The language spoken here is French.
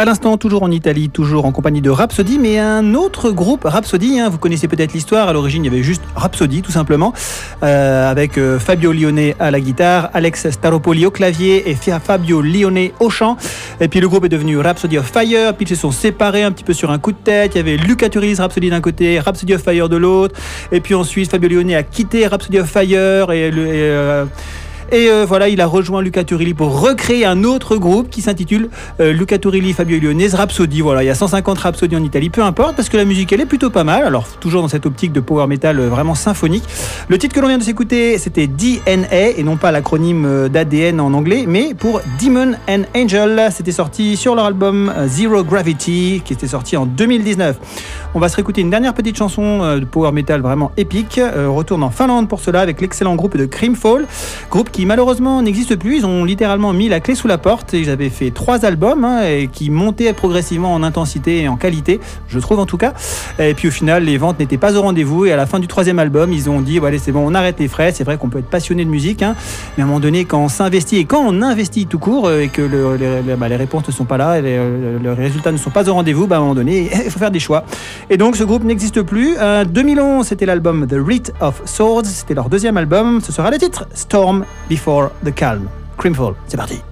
À l'instant, toujours en Italie, toujours en compagnie de Rhapsody, mais un autre groupe, Rhapsody, vous connaissez peut-être l'histoire, à l'origine il y avait juste Rhapsody tout simplement, avec Fabio Lione à la guitare, Alex Staropoli au clavier et Fabio Lione au chant. Et puis le groupe est devenu Rhapsody of Fire, puis ils se sont séparés un petit peu sur un coup de tête, il y avait Luca Turilli's Rhapsody d'un côté, Rhapsody of Fire de l'autre, et puis ensuite Fabio Lione a quitté Rhapsody of Fire et voilà, il a rejoint Luca Turilli pour recréer un autre groupe qui s'intitule Luca Turilli, Fabio Lione's Rhapsody. Voilà, il y a 150 Rhapsody en Italie, peu importe, parce que la musique, elle est plutôt pas mal. Alors, toujours dans cette optique de power metal vraiment symphonique. Le titre que l'on vient de s'écouter, c'était DNA, et non pas l'acronyme d'ADN en anglais, mais pour Demon and Angel. C'était sorti sur leur album Zero Gravity, qui était sorti en 2019. On va se réécouter une dernière petite chanson de power metal vraiment épique. On retourne en Finlande pour cela avec l'excellent groupe de Creamfall, groupe qui malheureusement n'existe plus. Ils ont littéralement mis la clé sous la porte. Ils avaient fait 3 albums et qui montaient progressivement en intensité et en qualité, je trouve en tout cas. Et puis au final, les ventes n'étaient pas au rendez-vous. Et à la fin du 3e album, ils ont dit allez, c'est bon, on arrête les frais. C'est vrai qu'on peut être passionné de musique, mais à un moment donné, quand on s'investit et quand on investit tout court et que les réponses ne sont pas là, et les résultats ne sont pas au rendez-vous, à un moment donné, il faut faire des choix. Et donc ce groupe n'existe plus. 2011, c'était l'album The Rite of Swords. C'était leur 2e album. Ce sera le titre Storm Before the Calm. Creamfall, c'est parti.